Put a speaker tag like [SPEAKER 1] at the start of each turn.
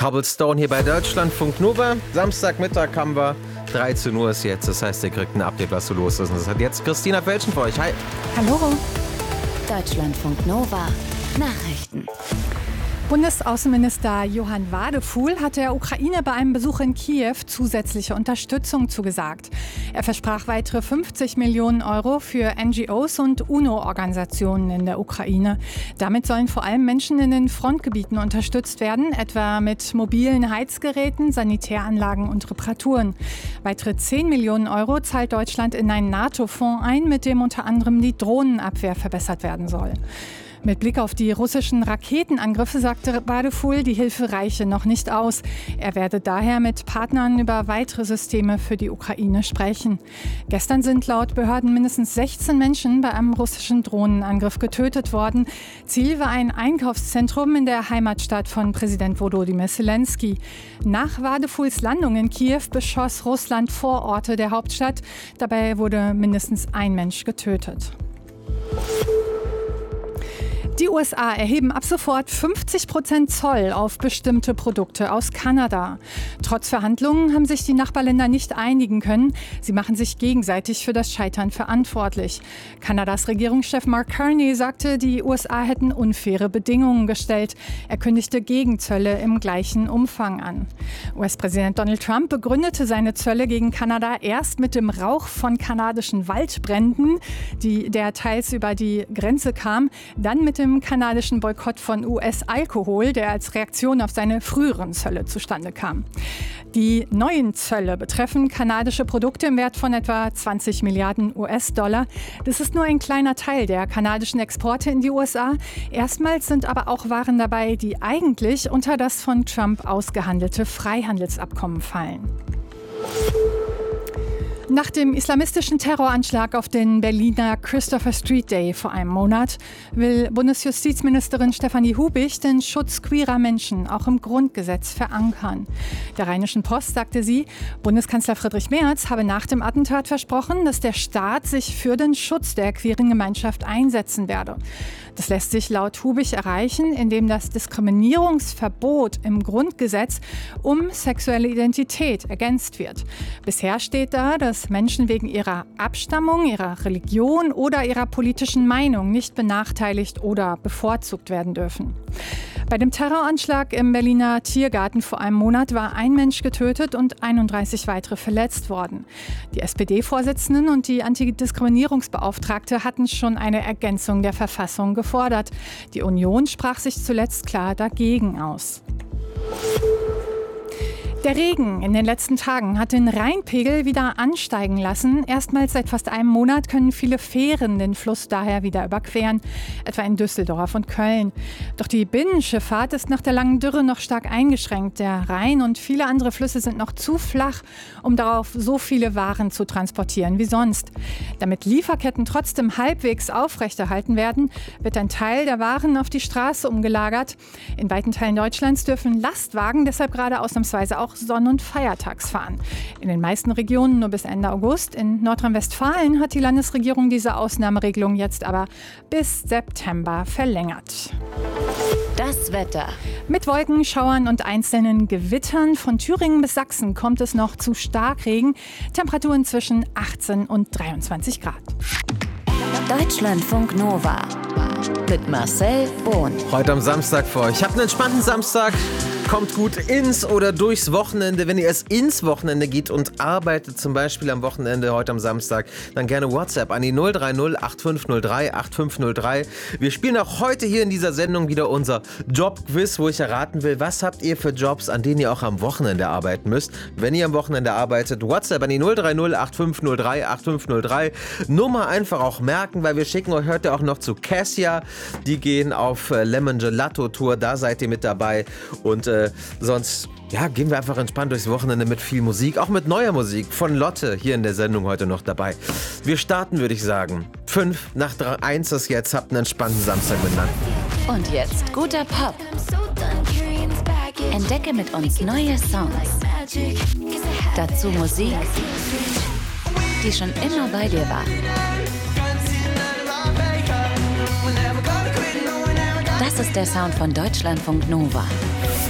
[SPEAKER 1] Cobblestone hier bei Deutschlandfunk Nova. Samstagmittag haben wir, 13 Uhr ist jetzt. Das heißt, ihr kriegt ein Update, was so los ist. Und das hat jetzt Christina Felschen für euch. Hi.
[SPEAKER 2] Hallo.
[SPEAKER 3] Deutschlandfunk Nova Nachrichten.
[SPEAKER 2] Bundesaußenminister Johann Wadefuhl hat der Ukraine bei einem Besuch in Kiew zusätzliche Unterstützung zugesagt. Er versprach weitere 50 Millionen Euro für NGOs und UNO-Organisationen in der Ukraine. Damit sollen vor allem Menschen in den Frontgebieten unterstützt werden, etwa mit mobilen Heizgeräten, Sanitäranlagen und Reparaturen. Weitere 10 Millionen Euro zahlt Deutschland in einen NATO-Fonds ein, mit dem unter anderem die Drohnenabwehr verbessert werden soll. Mit Blick auf die russischen Raketenangriffe sagte Wadefuhl, die Hilfe reiche noch nicht aus. Er werde daher mit Partnern über weitere Systeme für die Ukraine sprechen. Gestern sind laut Behörden mindestens 16 Menschen bei einem russischen Drohnenangriff getötet worden. Ziel war ein Einkaufszentrum in der Heimatstadt von Präsident Volodymyr Zelensky. Nach Wadefuhls Landung in Kiew beschoss Russland Vororte der Hauptstadt. Dabei wurde mindestens ein Mensch getötet. Die USA erheben ab sofort 50% Zoll auf bestimmte Produkte aus Kanada. Trotz Verhandlungen haben sich die Nachbarländer nicht einigen können. Sie machen sich gegenseitig für das Scheitern verantwortlich. Kanadas Regierungschef Mark Carney sagte, die USA hätten unfaire Bedingungen gestellt. Er kündigte Gegenzölle im gleichen Umfang an. US-Präsident Donald Trump begründete seine Zölle gegen Kanada erst mit dem Rauch von kanadischen Waldbränden, der teils über die Grenze kam, dann mit dem kanadischen Boykott von US-Alkohol, der als Reaktion auf seine früheren Zölle zustande kam. Die neuen Zölle betreffen kanadische Produkte im Wert von etwa 20 Milliarden US-Dollar. Das ist nur ein kleiner Teil der kanadischen Exporte in die USA. Erstmals sind aber auch Waren dabei, die eigentlich unter das von Trump ausgehandelte Freihandelsabkommen fallen. Nach dem islamistischen Terroranschlag auf den Berliner Christopher Street Day vor einem Monat will Bundesjustizministerin Stefanie Hubich den Schutz queerer Menschen auch im Grundgesetz verankern. Der Rheinischen Post sagte sie, Bundeskanzler Friedrich Merz habe nach dem Attentat versprochen, dass der Staat sich für den Schutz der queeren Gemeinschaft einsetzen werde. Das lässt sich laut Hubich erreichen, indem das Diskriminierungsverbot im Grundgesetz um sexuelle Identität ergänzt wird. Bisher steht da, dass Menschen wegen ihrer Abstammung, ihrer Religion oder ihrer politischen Meinung nicht benachteiligt oder bevorzugt werden dürfen. Bei dem Terroranschlag im Berliner Tiergarten vor einem Monat war ein Mensch getötet und 31 weitere verletzt worden. Die SPD-Vorsitzenden und die Antidiskriminierungsbeauftragte hatten schon eine Ergänzung der Verfassung gefordert. Die Union sprach sich zuletzt klar dagegen aus. Der Regen in den letzten Tagen hat den Rheinpegel wieder ansteigen lassen. Erstmals seit fast einem Monat können viele Fähren den Fluss daher wieder überqueren, etwa in Düsseldorf und Köln. Doch die Binnenschifffahrt ist nach der langen Dürre noch stark eingeschränkt. Der Rhein und viele andere Flüsse sind noch zu flach, um darauf so viele Waren zu transportieren wie sonst. Damit Lieferketten trotzdem halbwegs aufrechterhalten werden, wird ein Teil der Waren auf die Straße umgelagert. In weiten Teilen Deutschlands dürfen Lastwagen deshalb gerade ausnahmsweise auch Sonn- und Feiertags fahren. In den meisten Regionen nur bis Ende August. In Nordrhein-Westfalen hat die Landesregierung diese Ausnahmeregelung jetzt aber bis September verlängert.
[SPEAKER 3] Das Wetter.
[SPEAKER 2] Mit Wolken, Schauern und einzelnen Gewittern von Thüringen bis Sachsen kommt es noch zu Starkregen. Temperaturen zwischen 18 und 23 Grad.
[SPEAKER 3] Deutschlandfunk Nova mit Marcel Bohn.
[SPEAKER 1] Heute am Samstag für euch. Habt einen entspannten Samstag. Kommt gut ins oder durchs Wochenende. Wenn ihr erst ins Wochenende geht und arbeitet, zum Beispiel am Wochenende, heute am Samstag, dann gerne WhatsApp an die 030 8503 8503. Wir spielen auch heute hier in dieser Sendung wieder unser Jobquiz, wo ich erraten will, was habt ihr für Jobs, an denen ihr auch am Wochenende arbeiten müsst. Wenn ihr am Wochenende arbeitet, WhatsApp an die 030 8503 8503. Nummer einfach auch merken, weil wir schicken euch heute auch noch zu Cassia. Die gehen auf Lemon Gelato Tour, da seid ihr mit dabei. Und sonst gehen wir einfach entspannt durchs Wochenende mit viel Musik, auch mit neuer Musik von Lotte hier in der Sendung heute noch dabei. Wir starten, würde ich sagen. 5:01 ist jetzt, habt einen entspannten Samstag miteinander.
[SPEAKER 3] Und jetzt guter Pop. Entdecke mit uns neue Songs. Dazu Musik, die schon immer bei dir war. Das ist der Sound von Deutschlandfunk Nova.